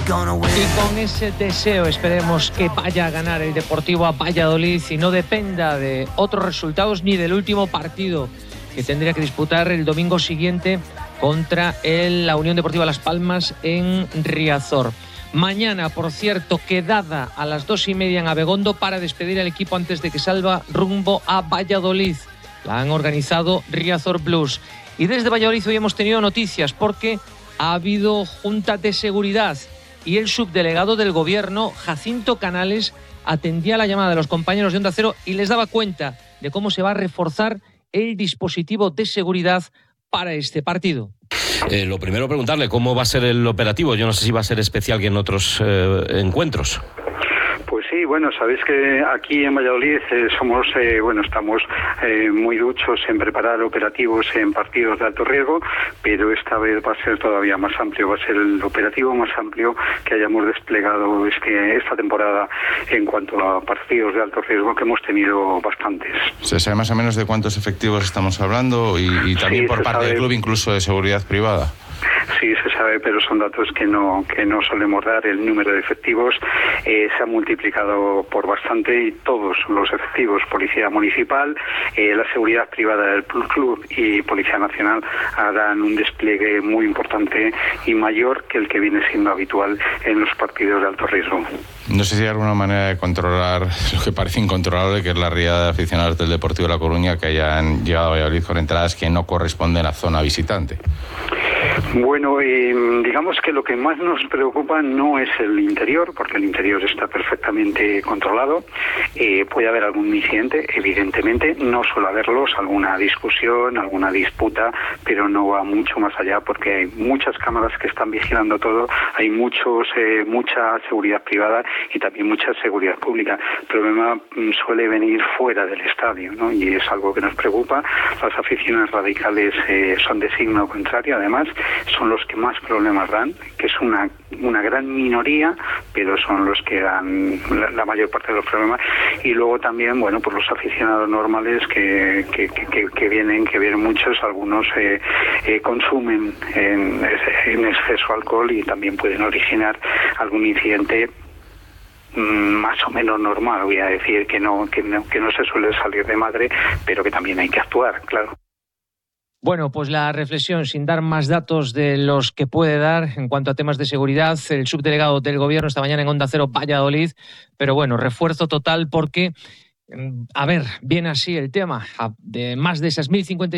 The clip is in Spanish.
Y con ese deseo esperemos que vaya a ganar el Deportivo a Valladolid y no dependa de otros resultados ni del último partido que tendría que disputar el domingo siguiente contra la Unión Deportiva Las Palmas en Riazor. Mañana, por cierto, quedada a las 2:30 en Abegondo para despedir al equipo antes de que salga rumbo a Valladolid. La han organizado Riazor Blues. Y desde Valladolid hoy hemos tenido noticias porque ha habido junta de seguridad y el subdelegado del Gobierno, Jacinto Canales, atendía la llamada de los compañeros de Onda Cero y les daba cuenta de cómo se va a reforzar el dispositivo de seguridad para este partido. Lo primero, preguntarle cómo va a ser el operativo. Yo no sé si va a ser especial que en otros encuentros. Pues sí, bueno, sabéis que aquí en Valladolid estamos muy duchos en preparar operativos en partidos de alto riesgo, pero esta vez va a ser todavía más amplio, va a ser el operativo más amplio que hayamos desplegado esta temporada en cuanto a partidos de alto riesgo, que hemos tenido bastantes. ¿Se sabe más o menos de cuántos efectivos estamos hablando y también sí, por parte del club, incluso de seguridad privada? Sí, se sabe, pero son datos que no solemos dar. El número de efectivos se ha multiplicado por bastante y todos los efectivos, Policía Municipal, la seguridad privada del club y Policía Nacional harán un despliegue muy importante y mayor que el que viene siendo habitual en los partidos de alto riesgo. No sé si hay alguna manera de controlar lo que parece incontrolable, que es la riada de aficionados del Deportivo de La Coruña que hayan llegado a Valladolid con entradas que no corresponden a zona visitante. Bueno, digamos que lo que más nos preocupa no es el interior, porque el interior está perfectamente controlado. Puede haber algún incidente, evidentemente, no suele haberlos, alguna discusión, alguna disputa, pero no va mucho más allá porque hay muchas cámaras que están vigilando todo, hay mucha seguridad privada y también mucha seguridad pública. El problema suele venir fuera del estadio, ¿no? Y es algo que nos preocupa. Las aficiones radicales son de signo contrario, además, son los que más problemas dan, que es una gran minoría, pero son los que dan la mayor parte de los problemas. Y luego también, bueno, pues los aficionados normales que vienen muchos, algunos consumen en exceso alcohol y también pueden originar algún incidente más o menos normal. Voy a decir que no se suele salir de madre, pero que también hay que actuar, claro. Bueno, pues la reflexión, sin dar más datos de los que puede dar en cuanto a temas de seguridad, el subdelegado del Gobierno esta mañana en Onda Cero Valladolid, pero bueno, refuerzo total porque, viene así el tema, de más de esas 1.050